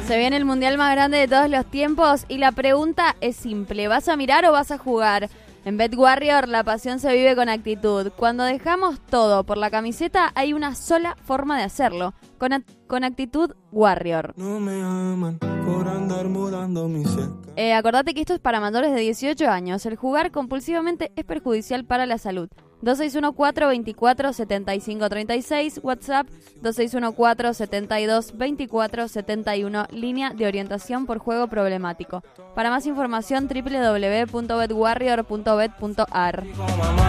Se viene el mundial más grande de todos los tiempos y la pregunta es simple: ¿vas a mirar o vas a jugar? En BetWarrior la pasión se vive con actitud. Cuando dejamos todo por la camiseta hay una sola forma de hacerlo: con actitud Warrior. No me aman por andar mudando mi cerca. Acordate que esto es para mayores de 18 años. El jugar compulsivamente es perjudicial para la salud. 2614-24-7536, WhatsApp 2614-72-24-71, línea de orientación por juego problemático. Para más información, www.betwarrior.bet.ar.